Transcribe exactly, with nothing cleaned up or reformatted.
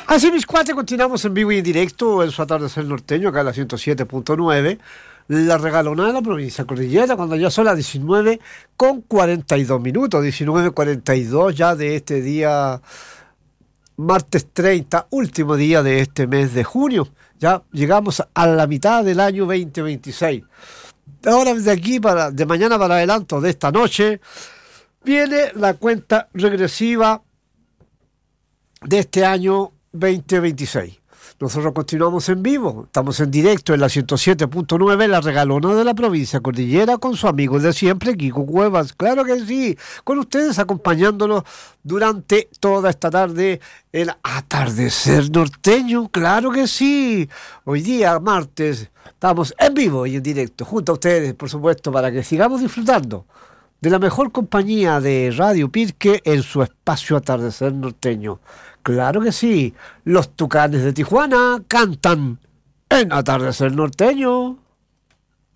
Así mis cuates, continuamos en vivo y en directo en su atardecer norteño, acá en la ciento siete punto nueve, la regalona de la provincia Cordillera, cuando ya son las diecinueve con cuarenta y dos minutos, diecinueve cuarenta y dos ya de este día, martes treinta, último día de este mes de junio. Ya llegamos a la mitad del año veinte veintiséis. Ahora de aquí, para, de mañana para adelanto de esta noche, viene la cuenta regresiva de este año veinte veintiséis. Nosotros continuamos en vivo, estamos en directo en la ciento siete punto nueve, la regalona de la provincia Cordillera, con su amigo de siempre, Kiko Cuevas. Claro que sí, con ustedes acompañándolos durante toda esta tarde, el atardecer norteño. Claro que sí, hoy día martes estamos en vivo y en directo junto a ustedes, por supuesto, para que sigamos disfrutando de la mejor compañía de Radio Pirque en su espacio atardecer norteño. Claro que sí, los Tucanes de Tijuana cantan en Atardecer Norteño.